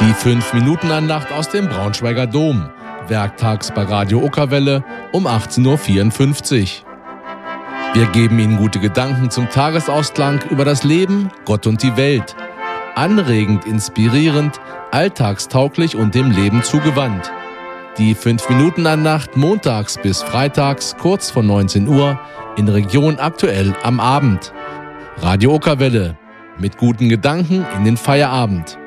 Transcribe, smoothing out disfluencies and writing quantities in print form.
Die 5-Minuten-Andacht aus dem Braunschweiger Dom. Werktags bei Radio Okerwelle um 18.54 Uhr. Wir geben Ihnen gute Gedanken zum Tagesausklang über das Leben, Gott und die Welt. Anregend, inspirierend, alltagstauglich und dem Leben zugewandt. Die 5-Minuten-Andacht montags bis freitags kurz vor 19 Uhr in Region Aktuell am Abend. Radio Okerwelle. Mit guten Gedanken in den Feierabend.